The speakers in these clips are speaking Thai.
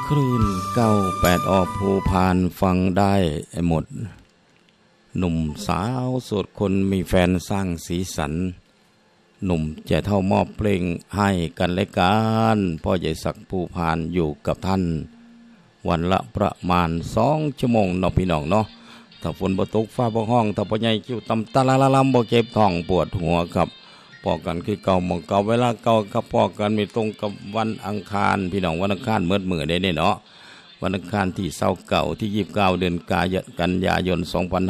คลื่น98อภูพานฟังได้หมดหนุ่มสาวโสดคนมีแฟนสร้างสีสันหนุ่มจะเท่ามอบเพลงให้กันและกันพ่อใหญ่ศักดิ์ภูพานอยู่กับท่านวันละประมาณ2 ชั่วโมงเนาะพี่น้องเนาะถ้าฝนบ่ตกฟ้าบ่ห้องถ้าพ่อใหญ่คิ้วตำตะละละลำบ่เจ็บท้องปวดหัวครับพอกันคือเก่าหม่องเก่าเวลาเก่ากับพอกันมีตรงกับวันอังคารพี่น้องวันอังคารเมื่อมื้อได้เนาะวันอังคารที่29ที่29เดือนกันยายน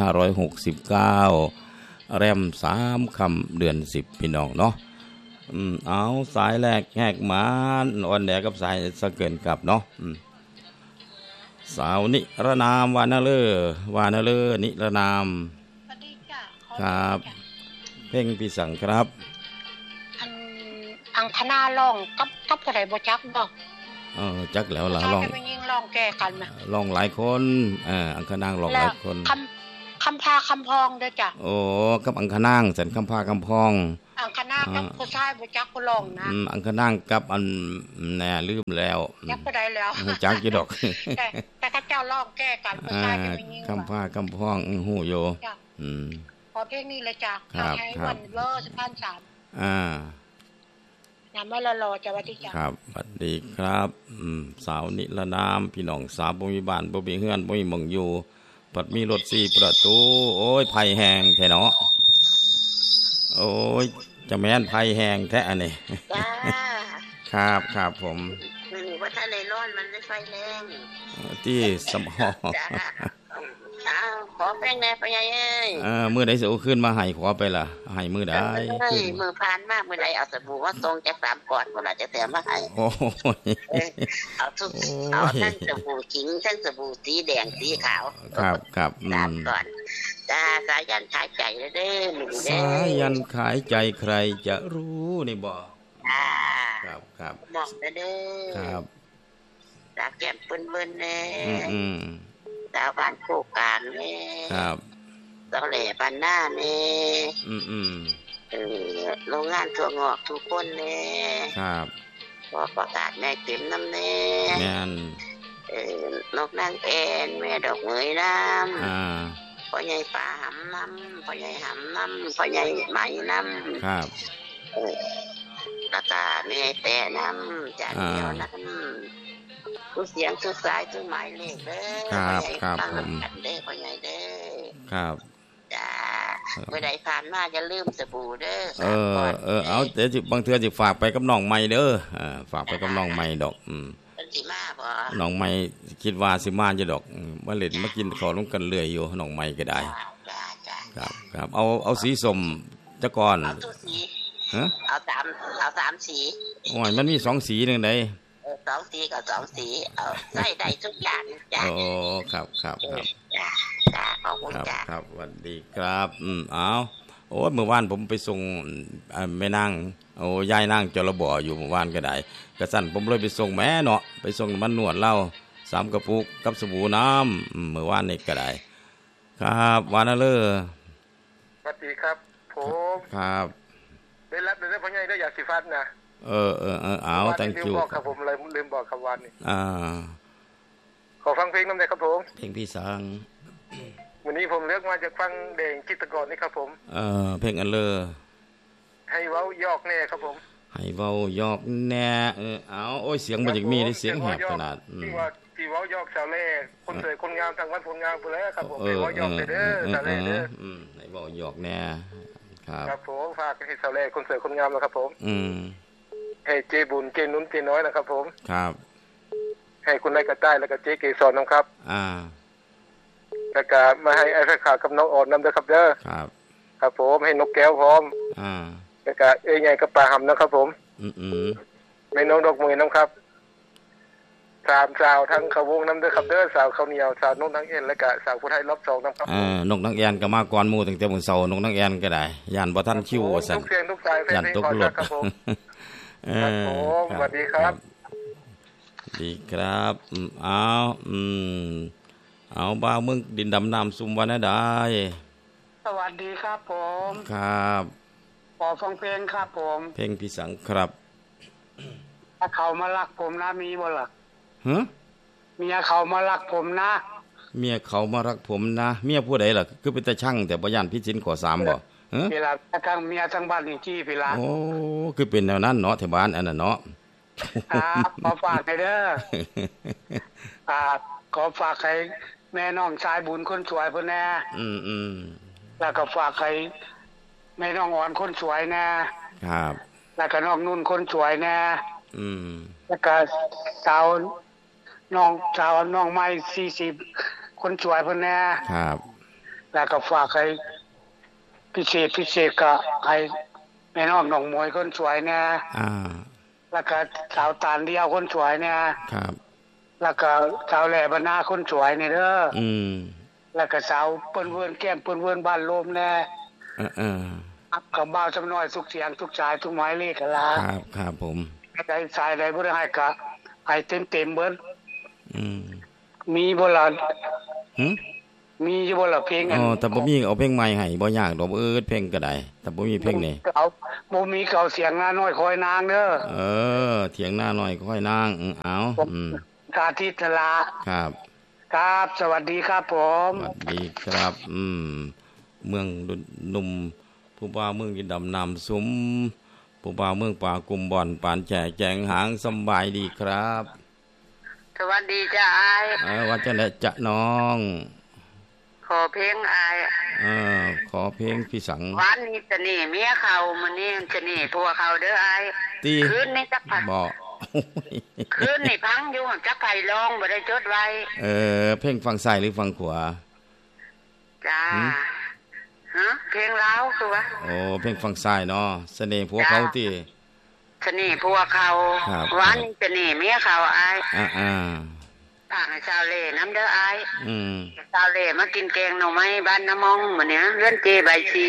2569แรม3ค่ำเดือน10พี่น้องเนาะเอาสายแรกแหกหมานอ่อนแดกับสายสะเกินกลับเนาะสาวนิรนามวานะเลอนิรนามสวัสดีจ้ะครับเพ่งพี่สังครับอังคณาร้องกับผู้ใดบ่จักบ่จักแล้วล่ะร้องไปยิงร้องแก้กันน่ะร้องหลายคนอังคณางร้องหลายคนคำพาคำพองเด้อจ้ะโอ้กับอังคณางสันคำพาคำพองอังคณากับผู้ชายบ่จักผู้ร้องนะอังคณางกับอันแน่ลืมแล้วจักผู้ใดแล้วจักอยู่ดอกแต่เขาเจ้าร้องแก้กันผู้ชายจะไปยิงคำพาคำพองฮู้อยู่ขอเพลงนี้เลยจ้ะให้วันเวอร์13นำมารอจ้ะวัดที่จ้ะครับสวัสดีครับสาวนิรนามพี่น้องสาวบ่มีบ้านบ่มีเฮือนบ่มีหม่องอยู่ปัดมีรถ4 ประตูโอ้ยไผแห้งแท้เนาะโอ้ยจะแม่นไผแห้งแท้อันนี้จ้าครับผมนี่ว่าถ้าในร้อนมันได้ไฟแรงที่สมอขอแป้งแน่ไปยัยมื้อใดสิเอาขึ้นมาให้ขอไปล่ะให้มื้อใดมื้อผ่านมามื้อใดเอาสบู่มาส่งจาก3ก้อนพุ่นล่ะจะแถมมาให้โอ้ยเอาทั้งสบู่ขิงทั้งสบู่สีแดงสีขาวครับ 3ก้อนจ้าสายันขายใจเด้อสายันขายใจใครจะรู้นี่บ่ครับบอกเด้อครับตาแก้มเปิ้นๆแน่สาวบ้านโคกกลางแน่ครับตอแหลบ้านหน้าแน่โรงงานถั่วงอกทุกคนแน่ครับขอประกาศแม่เข็มน้ำแน่แม่นนกนางแอนแม่ดอกเหมยน้ำพ่อใหญ่ป่าหำน้ำพ่อใหญ่หำน้ำพ่อใหญ่ไหมน้ำครับแล้วก็แม่แต่น้ำจานเดียวน้ำผู้เสียงสุดสายสุดหมายเลขเด้อครับผมเด้อพ่อใหญ่เด้อครับจ้าเมื่อใดผ่านมาจะลืมสบู่เด้อเอาเดี๋ยวบางเทื่อสิฝากไปกับน้องใหม่เด้อฝากไปกับน้องใหม่ดอกเป็นสิมาบ่น้องใหม่คิดว่าสิมาจะดอกมาเล่นมากินข้าวร่วมกันเรื่อยอยู่น้องใหม่ก็ได้ครับเอาสีส้มจักก่อนเอาทุกสีเอา3สีโอ้ยมันมี2สีนึงได 2สีกับ2สีเอาใส่ได้ทุกอย่างจ้ะโอ้ครับจ้าขอบคุณจ้าครับสวัสดีครับเอาโอ้เมื่อวานผมไปส่งแม่นางโอ้ยายนางจระบ่อยู่เมื่อวานก็ได้กระสั่นผมเลยไปส่งแม่เนาะไปส่งมันนวดเหล้า3 กระปุกกับสบู่น้ำเมื่อวานนี่ก็ได้ครับวานะเลอสวัสดีครับผมครับได้รับได้พ่อใหญ่ได้อยากสิฟันนะเอา thank you บอกครับผมลืมบอกคำวันนี้ขอฟังเพลงน้ำได้ครับผมเพลงพี่สังวันนี้ผมเลือกมาจากฟังเด่งจิตรกรนี่ครับผมเพลงอันเลอให้เว้ายอกแน่ครับผมให้เว้ายอกแน่เอาโอ้ยเสียงมันอย่างมีได้เสียงแหบขนาดที่เว้ายอกสาวเล่คนสวยคนงามทางวัดผลงามไปแล้วครับผมให้เว้ายอกเด้อสาวเล่เด้อให้เว้ายอกแน่ครับผมฝากให้สาวเล่คนสวยคนงามนะครับผมให้เจบุญเจนุ้นเจน้อยนะครับผมครับให้คุณนายกระต่ายแล้วก็เจเกศรนะครับแล้วก็มาให้ไอ้แฟขาวกับน้องอ่อนนำด้วยครับเด้อครับผมให้นกแก้วพร้อมแล้วก็ใหญ่กับปลาหำนะครับผมไม่น้องดอกมือน้ำครับ3 สาวทั้งขวงน้ำด้วยครับเด้อสาวข้าวเหนียวสาวนกนางเอ็นแล้วก็สาวผู้ไทยรอบ2น้ำครับนกนางแอ่นก็มาก่อนหมู่ตั้งแต่มื้อเช้านกนางแอ่นก็ได้ย่านบ่ทันคิวว่าซั่นย่านตกรถครับผมสวัสดีครับดีครับเอาบ่าวเมืองดินดำน้ำซุ่มวันนะได้สวัสดีครับผมครับขอฟังเพลงครับผมเพลงพี่สังครับถ้าเขามารักผมนะมีบ่ล่ะเมียเขามารักผมนะเมียเขามารักผมนะเมียผู้ใดล่ะคือเป็นตาช่างแต่บ่ย่านพิจิตรขอ3บ่เวลาทางเมียทางบ้านนี่จี้เวลาโอ้คือเป็นแนวนั้นเนาะแถวบ้านอันนั้นเนาะครับขอฝากให้เด้อขอฝากให้แม่น้องชายบุญคนสวยเพิ่นแน่แล้วก็ฝากให้แม่น้องอ่อนคนสวยแน่ครับแล้วก็น้องนุ่นคนสวยแน่แล้วก็สาวน้องไม้40คนสวยเพิ่นแน่ครับแล้วก็ฝากให้พิเศษก็ให้แม่น้องน้องมวยคนสวยแน่แล้วก็สาวตาลเดียวคนสวยแน่ครับแล้วก็สาวแหล่บรรณาคนสวยนี่เด้อแล้วก็สาวเปิ้นเวิ้นแก้มเปิ้นเวิ้นบ้านโลมแน่กับบ่าวจำน้อยทุกเสียงทุกสายทุกหมายเลขกันล่ะครับผมได้สายใดบ่ได้ให้ก็ให้เต็มเบิดมีบ่ล่ะมีอยู่บ่ล่ะเพลงแต่บ่มีเอาเพลงใหม่ให้บ่ยากดอกเพลงก็ได้แต่บ่มีเพลงนี่บ่มีเก่าเสียงหน้าน้อยคอยนางเด้อเถียงหน้าน้อยคอยนางเอากาทิตลาครับครับสวัสดีครับผมสวัสดีครับเมืองหนุ่มผู้บ่าวเมืองดินดำน้ำซุ้มผู้บ่าวเมืองป่ากุมบ่อนปานแจงหางสบายดีครับสวัสดีจ้าอายว่าจะแหละจะน้องขอเพลงอายขอเพลงพี่สังวันนี้จะนี่เมียเขามื้อนี้จะนี่ผัวเขาเด้ออายคืนนี้จักพักบ่คืนนี่พังอยู่จักไผร้องบ่ได้จดไว้เพลงฝั่งซ้ายหรือฝั่งขวาจ้าเพลงลาวคือวะเพลงฝั่งซ้ายเนาะเสน่ห์ผัวเขาติเสน่ห์ผัวเขาวันนี้จะนี่เมียเขาอายฝากให้ชาวเล่น้ำเด้ออายชาวเล่มากินแกงหน่อไม้บ้านน้ำมองมื้อนี้เลื่อนเจใบชี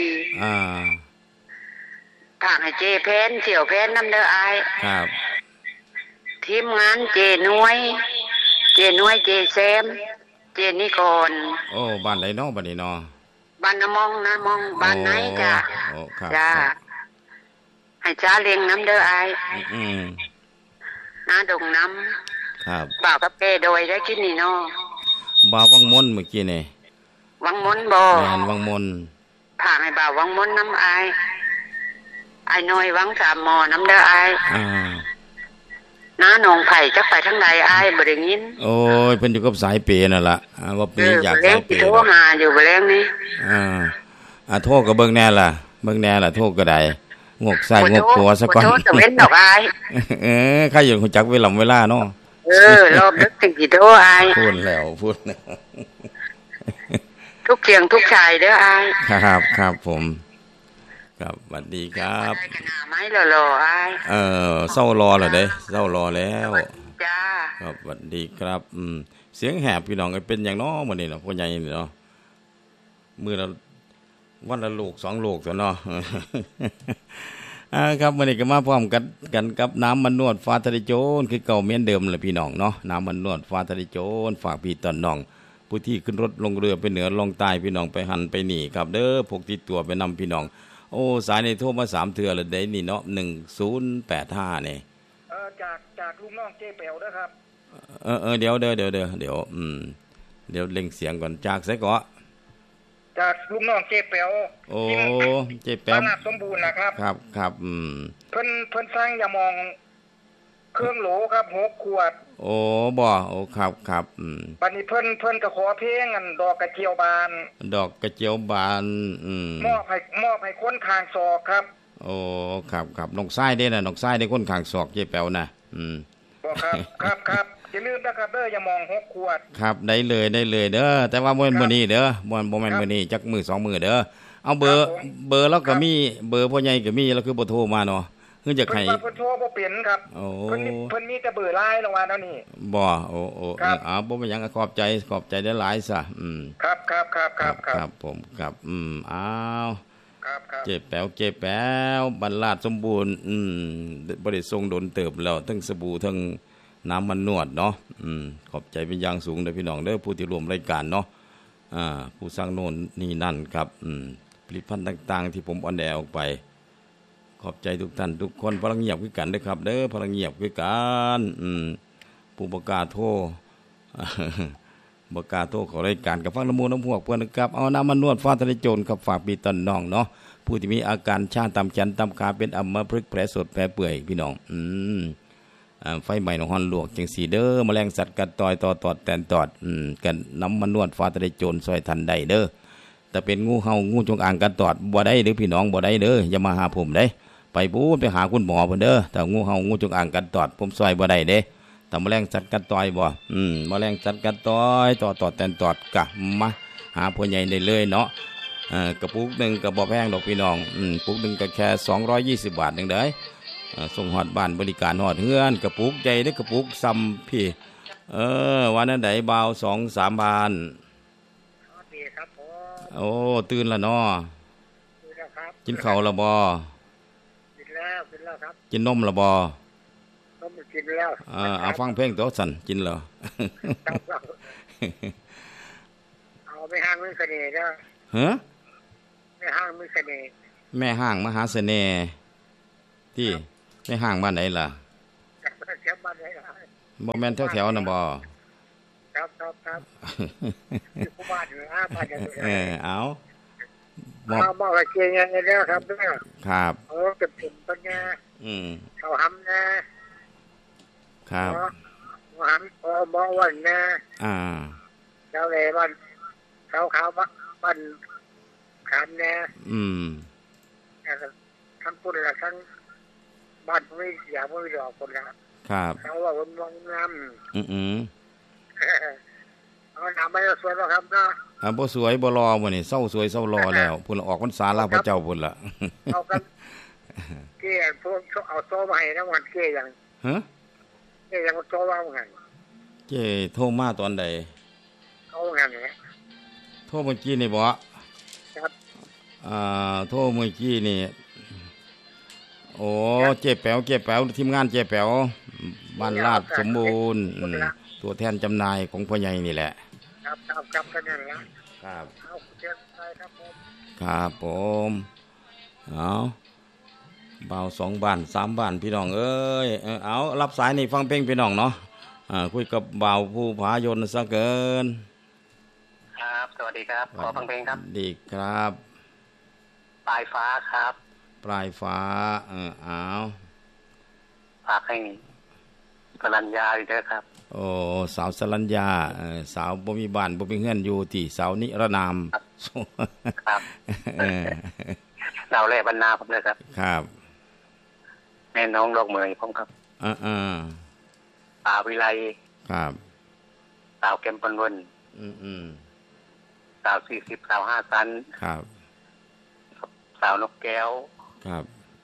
ฝากให้เจเพนเสี่ยวเพนน้ำเด้ออายครับทีมงานเจน้วยเซมเจนิกรบ้านไหนเนาะบ้านนี้เนาะบ้านน้ำมองบ้านไหนจ้ะจ้าให้จ้าเลี้ยงน้ำเด้ออายน้าดงน้ำครับบ่าวกับเป้โดยได้กินนี่เนาะบ่าววังมนเมื่อกี้นี่วังมนบ่แม่นวังมนถามให้บ่าววังมนน้ำอายไอ้น้อยวัง3หมอน้ำเด้ออายน้าหนองไผ่จักไปทางใดอายบ่ได้ยินโอ้ยเพิ่นอยู่กับสายเปนั่นล่ะว่าปีอยากสายเปโทรหาอยู่บ่แลงนี้โทรก็เบิ่งแน่ล่ะโทรก็ได้งกใส่งกตัวซะก่อนโทรตะเว้นดอกอายใครอยู่ฮู้จักเวลาเนาะรอบดึกถึงสิโทรอายพูดแล้วทุกเสียงทุกชายเด้ออายครับผมครับสวัสดีครับไม้รอๆอายเศร้ารอแล้วเด้เศร้ารอแล้วจ้าครับสวัสดีครับเสียงแหบพี่น้องเป็นอย่างน้อมื้อนี้เนาะพ่อใหญ่นี่เนาะมื้อละวันละลูก2ลูกซะเนาะครับมื้อนี้ก็มาพร้อมกันกับน้ำมันนวดฟ้าทะเลโจรคือเก่าเหมือนเดิมแหละพี่น้องเนาะน้ำมันนวดฟ้าทะเลโจรฝากพี่ต้นน้องผู้ที่ขึ้นรถลงเรือไปเหนือลงใต้พี่น้องไปหันไปนี่ครับเด้อพกติดตัวไปนำพี่น้องสายในโทรมา3เทื่อแล้วได้นี่เนาะ1085นี่จากลุงน้องเจ๊เปียวนะครับเดี๋ยวเร่งเสียงก่อนจากไสก่อจากลุงน้องเจ๊เปียวเจ๊เปียวบ้านสมบูรณ์นะครับครับเพิ่นสร้างอย่ามองเครื่องโหลครับ6ขวดบ่ครับบัดนี้เพิ่นก็ขอเพลงอันดอกกระเจียวบานมอบให้คนข้างศอกครับครับน้องชายเด้น่ะน้องชายได้คนข้างศอกเจ๊แป๋วน่ะบ่ครับอย่าลืมนะครับเด้ออย่ามอง6ขวดครับได้เลยเด้อแต่ว่าบ่แม่นมื้อนี้เด้อบ่แม่นมื้อนี้จักมื้อ2มื้อเด้อเอาเบอร์แล้วก็มีเบอร์พ่อใหญ่ก็มีแล้วคือบ่โทรมาเนาะคือจะให้เพิ่นโทรบ่เป็นครับเพิ่นมีแต่เบอร์ไลน์ลงมาเท่านี้บ่บ่เป็นหยังขอบใจได้หลายซะครับผมครับอ้าวเจ็บแป๋วบรรลาดสมบูรณ์บ่ได้ส่งโดนเติบแล้วทั้งสบู่ทั้งน้ำมันนวดเนาะขอบใจเป็นอย่างสูงเด้อพี่น้องเด้อผู้ที่ร่วมรายการเนาะผู้สร้างโน่นนี่นั่นครับผลิตภัณฑ์ต่างๆที่ผมออนแอร์ออกไปขอบใจทุกท่านทุกคนพลังเงียบคือกันเด้อครับเด้อพลังเงียบคือกันผู้ประกาศโทรบกาโตขอรายการกับฟังน้ำมูน้ำพวกเพื่อนกับเอาน้ำมันนวดฟ้าทะเลโจรกับฝากปีตอนน้องเนาะผู้ที่มีอาการชาตำจันตำขาเป็นอัมพฤกษ์แผลสดแผลเปื่อยพี่น้องไฟใหม่หนองฮอนลวกจังสีเด้อแมลงสัตว์กัดต่อยตอดแตนตอดกันน้ำมันนวดฟ้าทะเลโจรซอยทันได้เด้อแต่เป็นงูเห่างูจงอางกัดตอดบ่ได้เด้อพี่น้องบ่ได้เด้ออย่ามาหาผมได้ไปพูดไปหาคุณหมอเพิ่นเด้อแต่งูเห่างูจงอางกัดตอดผมซอยบ่ได้เด้แต่แมลงสัตว์กัดต่อยบ่แมลงสัตว์กัดต่อยตอดแตนตอดกะมาหาพ่อใหญ่ได้เลยเนาะกระปุกนึงก็บ่แพงดอกพี่น้องปุกนึงก็แค่220 บาทนึงเด้อส่งฮอดบ้านบริการฮอดเฮือนกระปุกใหญ่เด้อกระปุกซ้ำพี่วันนั้นได้เบา 2-3 บาทครับผมโอ้ตื่นแล้วเนาะกินข้าวแล้วบ่กินแล้วครับกินนมแล้วบ่กินแล้วเอาฟังเพลงตัวสั่นกินเหรอเอาไม่ห้างมือเสน่ห์เด้อฮะไม่ห้างมือเสน่ห์แม่ห้างมหาเสน่ห์ที่แม่ห้างบ้านไหนล่ะบ้านไหนล่ะบ่แม่นแถวๆน่ะบ่ครับอยู่บ้านอยู่บ้านเอาบอกว่าเกียร์ยังไงแล้วครับเด้อครับเก็บถึงปัญญาเขาหำนะครับหำบ่วันนะเจ้าเลยบ้านขาวบ้านขันนะทั้งปุ่นละทั้งบ้านไม่อยากไม่ดอกคนละครับเขาว่าวันวังน้ำเอาน้ำไม่สวยหรอกครับเนาะบ่สวยบ่รอมื้อนี้เศร้าสวยเศร้ารอแล้วพุ่นออกพรรษาลาพระเจ้าพุ่นล่ะเอากันเกี้ยพวกเอาโซ่มาให้ทั้งวันเกี้ยยังฮะเกี้ยยังโซ่ว่าไงเจ้โทรมาตอนใดเขาไงเนี่ยโทรเมื่อกี้นี่บ่ครับโทรเมื่อกี้นี่โอ้เจ๊แป๋วทีมงานเจ๊แป๋วบ้านลาดสมบูรณ์ตัวแทนจำหน่ายของพ่อใหญ่นี่แหละครับกันนั่นละครับเอาเชิญไปครับผมครับผมเอาเบา2 บ้าน3 บ้านพี่น้องเอ้ยเอารับสายนี่ฟังเพลงพี่น้องเนาะคุยกับเบาผู้ผายนซะเกินครับสวัสดีครับขอฟังเพลงครับดีครับปลายฟ้าครับปลายฟ้าเอาฝากให้สรัญญาอยู่ด้วยครับโอ้สาวสรัญญาสาวบ่มีบ้านบ่มีเฮือนอยู่ที่สาวนิรนามครับเราแลบรรณาผมเลยครับครับแม่น้องดอกเหมยผมครับป่าวิไลครับสาวแก้มปนวนสาว40สาว5ชั้นครับสาวนกแก้วครับ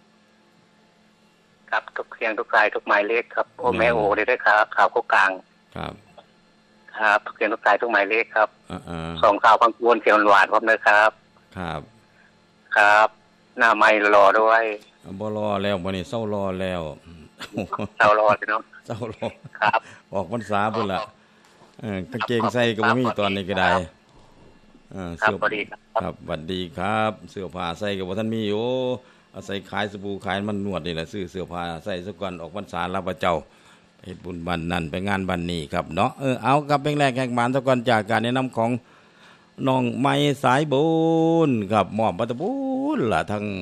ครับทุกเสียงทุกสายทุกหมายเลขครับโอ้แม่โอได้ด้วยครับข่าวโคกลางครับครับทุกเสียงทุกสายทุกหมายเลขครับ2ข่าวพังกวนเสียงหวานพร้อมเลยครับครับครับหน้าไม้รอด้วยบ่รอแล้ววันนี้เศร้ารอแล้วเศร้ารอสิเนาะเศร้ารอครับออกพรรษาพุ่นล่ะกางเกงใส่ก็บ่มีตอนนี้ก็ได้เสื้อพอดีครับสวัสดีครับเสื้อผ้าใส่ก็บ่ทันมีอยู่อาศัยขายสบู่ขายมันนวดนี่แหละซื้อเสื้อผ้าใส่ซะก่อนออกพรรษารับพระเจ้าเฮ็ดบุญบันนั่นไปงานบันนี้ครับเนาะเอากับเพลงแรกแห่งบ้านซะก่อนจากการแนะนำของน้องไม้สายบุญครับมอบบัตรบุญล่ะทั้ง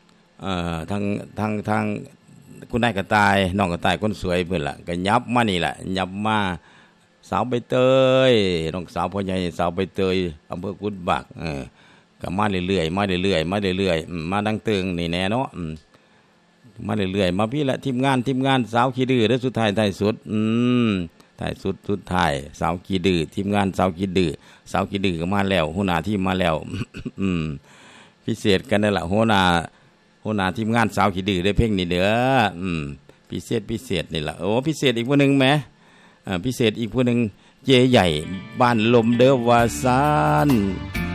คุณนายกระต่ายน้องกระต่ายคนสวยเพิ่นล่ะก็ยับมานี่แหละยับมาสาวใบเตยน้องสาวพ่อใหญ่สาวใบเตยอำเภอกุดบักก็มาเรื่อยๆมาดังเติงนี่แน่เนาะมาเรื่อยๆมาพี่ละทีมงานสาวขี้ดื้อแล้วสุดท้ายท้ายสุดท้ายสุดท้ายสาวขี้ดื้อทีมงานสาวขี้ดื้อก็มาแล้วหัวหน้าทีมมาแล้วพิเศษกันนั่นล่ะหัวหน้าทีมงานสาวขี้ดื้อได้เพลงนี่เด้อพิเศษนี่ล่ะโอ้พิเศษอีกผู้นึงแหมพิเศษอีกผู้นึงเจใหญ่บ้านลมเด้อว่าซาน